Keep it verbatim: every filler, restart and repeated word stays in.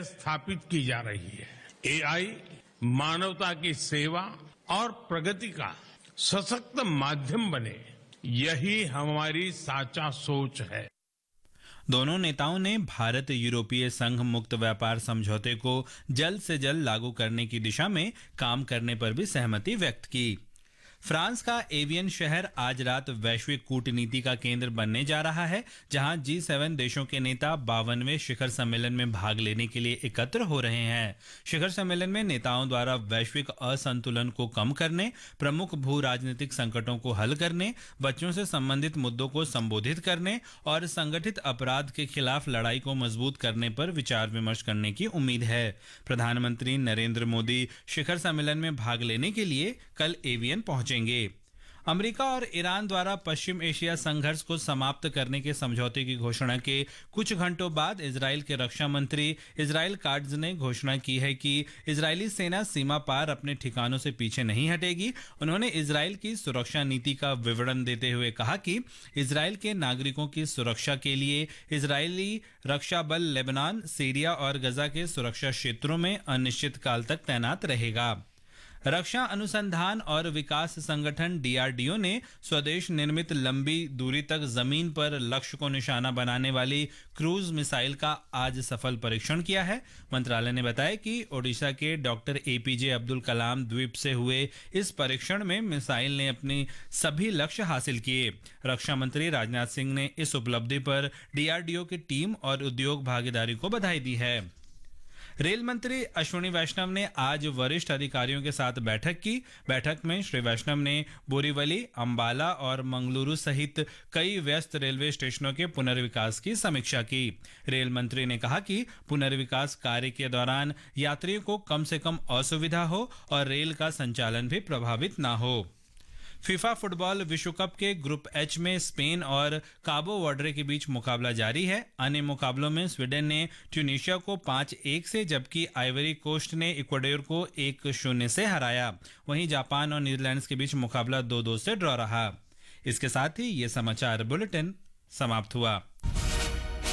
स्थापित की जा रही है। एआई मानवता की सेवा और प्रगति का सशक्त माध्यम बने, यही हमारी साचा सोच है। दोनों नेताओं ने भारत यूरोपीय संघ मुक्त व्यापार समझौते को जल्द से जल्द लागू करने की दिशा में काम करने पर भी सहमति व्यक्त की। फ्रांस का एवियन शहर आज रात वैश्विक कूटनीति का केंद्र बनने जा रहा है, जहां जी सेवन देशों के नेता बावनवें शिखर सम्मेलन में भाग लेने के लिए एकत्र हो रहे हैं। शिखर सम्मेलन में नेताओं द्वारा वैश्विक असंतुलन को कम करने, प्रमुख भू राजनीतिक संकटों को हल करने, बच्चों से संबंधित मुद्दों को संबोधित करने और संगठित अपराध के खिलाफ लड़ाई को मजबूत करने पर विचार विमर्श करने की उम्मीद है। प्रधानमंत्री नरेंद्र मोदी शिखर सम्मेलन में भाग लेने के लिए कल एवियन पहुंचे। अमेरिका और ईरान द्वारा पश्चिम एशिया संघर्ष को समाप्त करने के समझौते की घोषणा के कुछ घंटों बाद इजराइल के रक्षा मंत्री इजराइल काट्ज ने घोषणा की है कि इजरायली सेना सीमा पार अपने ठिकानों से पीछे नहीं हटेगी। उन्होंने इजराइल की सुरक्षा नीति का विवरण देते हुए कहा कि इजराइल के नागरिकों की सुरक्षा के लिए इजरायली रक्षा बल लेबनान, सीरिया और गजा के सुरक्षा क्षेत्रों में अनिश्चित काल तक तैनात रहेगा। रक्षा अनुसंधान और विकास संगठन डीआरडीओ ने स्वदेश निर्मित लंबी दूरी तक जमीन पर लक्ष्य को निशाना बनाने वाली क्रूज मिसाइल का आज सफल परीक्षण किया है। मंत्रालय ने बताया कि ओडिशा के डॉक्टर एपीजे अब्दुल कलाम द्वीप से हुए इस परीक्षण में मिसाइल ने अपनी सभी लक्ष्य हासिल किए। रक्षा मंत्री राजनाथ सिंह ने इस उपलब्धि पर डीआरडीओ की टीम और उद्योग भागीदारी को बधाई दी है। रेल मंत्री अश्विनी वैष्णव ने आज वरिष्ठ अधिकारियों के साथ बैठक की। बैठक में श्री वैष्णव ने बोरीवली, अंबाला और मंगलुरु सहित कई व्यस्त रेलवे स्टेशनों के पुनर्विकास की समीक्षा की। रेल मंत्री ने कहा कि पुनर्विकास कार्य के दौरान यात्रियों को कम से कम असुविधा हो और रेल का संचालन भी प्रभावित न हो। फीफा फुटबॉल विश्व कप के ग्रुप एच में स्पेन और काबो वर्डे के बीच मुकाबला जारी है। अन्य मुकाबलों में स्वीडन ने ट्यूनीशिया को पाँच एक से, जबकि आइवरी कोस्ट ने इक्वाडोर को एक शून्य से हराया। वहीं जापान और नीदरलैंड्स के बीच मुकाबला दो दो से ड्रॉ रहा। इसके साथ ही ये समाचार बुलेटिन समाप्त हुआ।